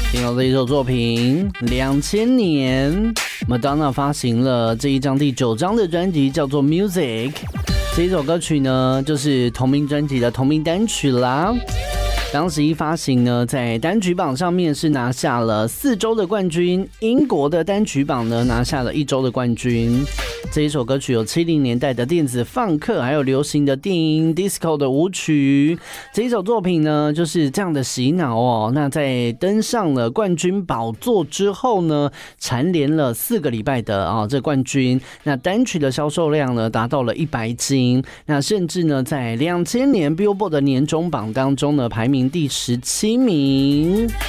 听到这一首作品，2000年 Madonna 发行了这一张第9张的专辑，叫做 Music。这一首歌曲呢，就是同名专辑的同名单曲啦。当时一发行呢，在单曲榜上面是拿下了4周的冠军，英国的单曲榜呢拿下了1周的冠军。这一首歌曲有70年代的电子放克，还有流行的电音 disco 的舞曲。这一首作品呢就是这样的洗脑哦。那在登上了冠军宝座之后呢，蝉联了4个礼拜的这冠军。那单曲的销售量呢达到了100金，那甚至呢在2000年 Billboard 的年终榜当中呢排名第17名。